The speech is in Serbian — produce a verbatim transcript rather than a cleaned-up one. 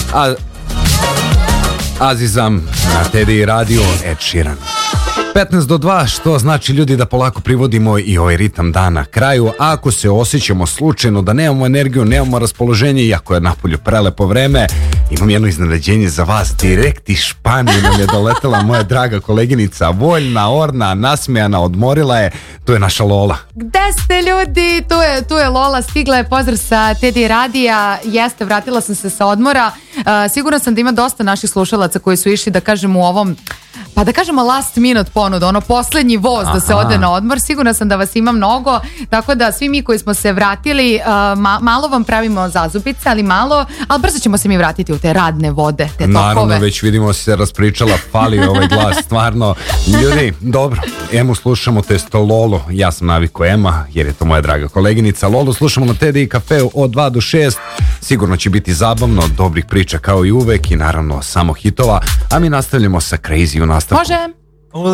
A, Azizam na Teddy radio Ed Sheeran. petnaest do dva, što znači ljudi da polako privodimo i ovaj ritam dana kraju. A ako se osjećamo slučajno da nemamo energiju, nemamo raspoloženje, iako je napolju prelepo vreme, imam jedno iznenađenje za vas. Direkt iz Španije nam je doletela moja draga koleginica, voljna, orna, nasmejana, odmorila je. To je naša Lola. Gde ste ljudi? Tu je, tu je Lola, stigla je, pozdrav sa Teddy radija. Jeste, vratila sam se sa odmora. Uh, sigurno sam da ima dosta naših slušalaca koji su išli, da kažem, u ovom, pa da kažemo last minute ponudu, ono poslednji voz da se ode na odmor. Sigurna sam da vas ima mnogo, tako da svi mi koji smo se vratili, uh, ma, malo vam pravimo zazubice, ali malo, ali brzo ćemo se mi vratiti u te radne vode, te tokove. Naravno, već vidimo se raspričala, fali ovaj glas, stvarno. Ljudi, dobro, Emu slušamo, testo Lolo, ja sam naviko Ema, jer je to moja draga koleginica. Lolo slušamo na Teddy kafeu od dva do šest, sigurno će biti zabavno, dobrih priča kao i uvek i naravno samo hitova, a mi nastavljamo sa Crazy u nastavku. Može.